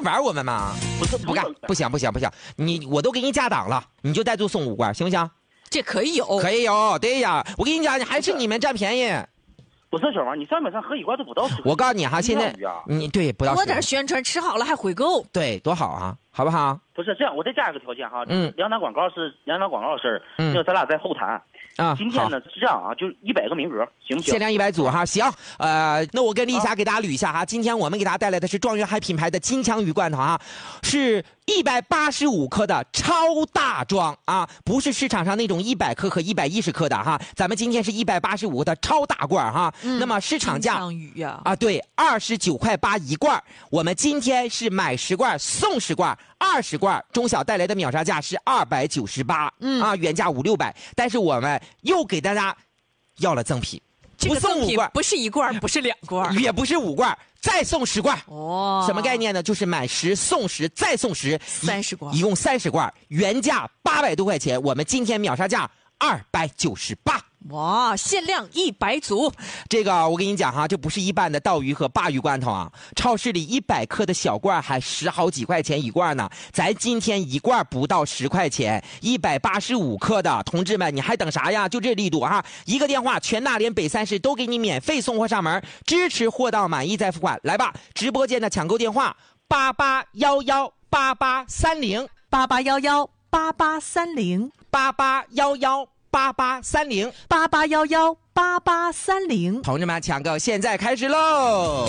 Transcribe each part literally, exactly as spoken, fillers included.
玩我们吗？ 不是不干，不行不行不行，你我都给你加档了，你就再做送五罐，行不行？ 这可以有， 可以有，对呀，我跟你讲，还是你们占便宜。 不是小王，你上面上喝一罐都不到十。 我告诉你哈，现在你对不到十。 我点宣传吃好了还回购， 对，多好啊，好不好？ 不是这样，我再加一个条件哈， 嗯， 两档广告是两档广告的事儿，嗯，那个咱俩在后谈。 啊， 今天呢是这样啊，就一百个名额，行不行？ 限量一百组哈，行。呃，那我跟丽霞给大家捋一下哈，今天我们给大家带来的是庄园海品牌的金枪鱼罐头啊，是一百八十五克的超大装啊，不是市场上那种一百克和一百一十克的哈，咱们今天是一百八十五的超大罐哈。嗯、那么市场价金枪鱼呀啊，对，二十九块八一罐，我们今天是买十罐送十罐。二十罐中小带来的秒杀价是二百九十八，嗯啊，原价五六百，但是我们又给大家要了赠品， 不送五罐，不是一罐，不是两罐， 也不是五罐，再送十罐。 哦， 什么概念呢？就是买十送十再送十， 三十罐， 一共三十罐，原价八百多块钱，我们今天秒杀价二百九十八。 哇，限量一百组， 这个我跟你讲哈，这不是一般的鲍鱼和鲅鱼罐头啊，超市里一百克的小罐还十好几块钱一罐呢，咱今天一罐不到十块钱，一百八十五克的，同志们你还等啥呀？就这力度哈，一个电话，全大连北三市都给你免费送货上门，支持货到满意再付款，来吧，直播间的抢购电话八八幺幺八八三零八八幺幺八八三零八八幺幺。八八三零八八幺幺八八三零， 同志们抢购现在开始喽！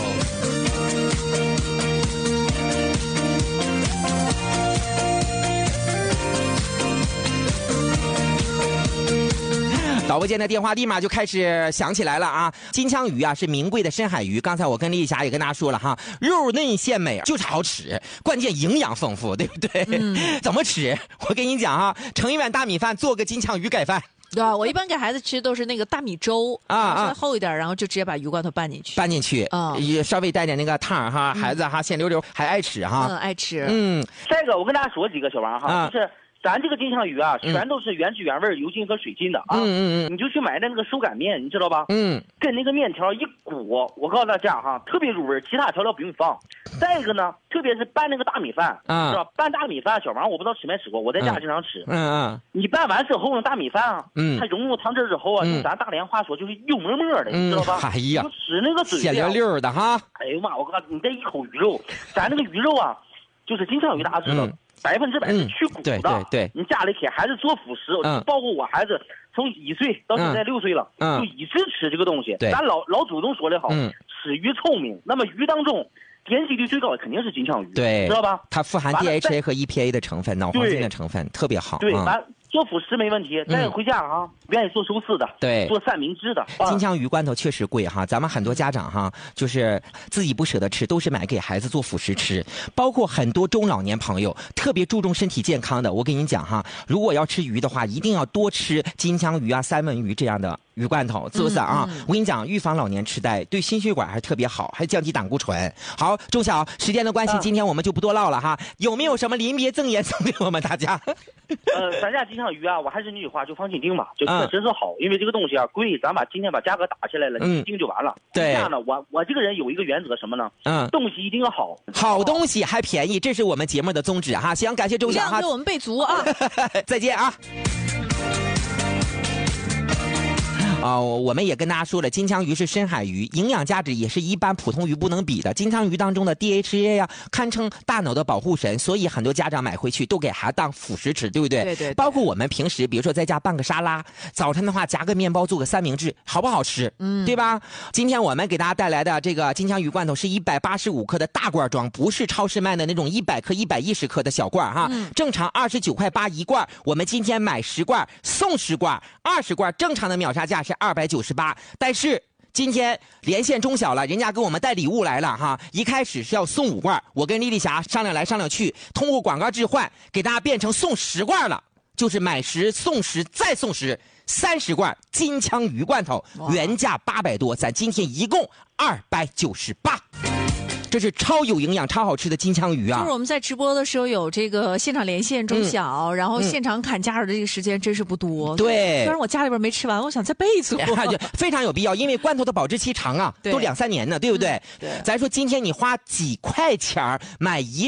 导播间的电话立马就开始响起来了啊！金枪鱼啊是名贵的深海鱼，刚才我跟丽霞也跟大家说了哈，肉嫩鲜美，就是好吃，关键营养丰富，对不对？嗯、怎么吃？我跟你讲啊，盛一碗大米饭，做个金枪鱼盖饭。 对啊，我一般给孩子吃都是那个大米粥啊啊，稍微厚一点，然后就直接把鱼罐头拌进去， 拌进去，嗯，也稍微带点那个汤哈，孩子哈鲜溜溜还爱吃哈， 嗯，爱吃， 嗯。 再一个，我跟大家说几个小王哈，啊、就是。咱这个金枪鱼啊，全都是原汁原味、油浸和水浸的啊。嗯嗯嗯。你就去买那个手擀面，你知道吧？嗯。跟那个面条一裹，我告诉大家哈，特别入味，其他调料不用放。再一个呢，特别是拌那个大米饭，啊，是吧？拌大米饭，小王我不知道吃没吃过，我在家经常吃。嗯嗯。你拌完之后，那大米饭啊，嗯，它融入汤汁之后啊，用咱大连话说就是油沫沫的，你知道吧？ 哎呀， 吃那个嘴鲜溜溜的哈。 哎呦妈！我告诉你，这一口鱼肉，咱那个鱼肉啊，就是金枪鱼，大家知道。百分之百是去骨的， 嗯、对对对， 你家里给孩子做辅食，嗯、包括我孩子从一岁到现在六岁了，嗯、就一直吃这个东西。咱老老祖宗说的好，嗯、吃鱼聪明。那么鱼当中点击率最高的肯定是金枪鱼， 对， 知道吧？ 它富含 D H A 和 E P A 的成分，脑黄金的成分特别好。 对，完、嗯、做辅食没问题，再回家啊，嗯、愿意做寿司的， 对， 做三明治的。 金枪鱼罐头确实贵哈，咱们很多家长哈，就是自己不舍得吃，都是买给孩子做辅食吃。包括很多中老年朋友特别注重身体健康的，我跟你讲哈，如果要吃鱼的话，一定要多吃金枪鱼啊、三文鱼这样的鱼罐头，是不是啊？嗯嗯、我跟你讲，预防老年痴呆，对心血管还特别好，还降低胆固醇。好，钟晓，时间的关系，今天我们就不多唠了哈。有没有什么临别赠言送给我们大家？ 呃，咱家金枪鱼啊，我还是那句话，就放心订吧，就确实是好，嗯、因为这个东西啊贵，咱把今天把价格打下来了，你订就完了。 对。 这样呢，我我这个人有一个原则什么呢？嗯，东西一定要好， 好东西还便宜，这是我们节目的宗旨哈。行，感谢钟晓哈， 给我们备足啊， 再见啊。啊、呃，我们也跟大家说了，金枪鱼是深海鱼，营养价值也是一般普通鱼不能比的。金枪鱼当中的 D H A 呀、啊，堪称大脑的保护神，所以很多家长买回去都给孩子当辅食吃，对不对？ 对 对, 对。 包括我们平时，比如说在家拌个沙拉，早晨的话夹个面包做个三明治，好不好吃？嗯，对吧？今天我们给大家带来的这个金枪鱼罐头是一百八十五克的大罐装，不是超市卖的那种一百克、一百一十克的小罐哈。嗯、正常二十九块八一罐，我们今天买十罐送十罐，二十罐正常的秒杀价是二百九十八。但是今天连线中小了，人家给我们带礼物来了哈！一开始是要送五罐，我跟丽丽霞商量来商量去，通过广告置换，给大家变成送十罐了，就是买十送十再送十，三十罐金枪鱼罐头，原价八百多，咱今天一共二百九十八。这是超有营养、超好吃的金枪鱼啊！ 就是我们在直播的时候有这个现场连线中小，嗯、然后现场砍价的这个时间真是不多。 对， 虽然我家里边没吃完，我想再备足， 非常有必要，因为罐头的保质期长啊，都两三年呢，对不对？ 对， 咱说今天你花几块钱买一。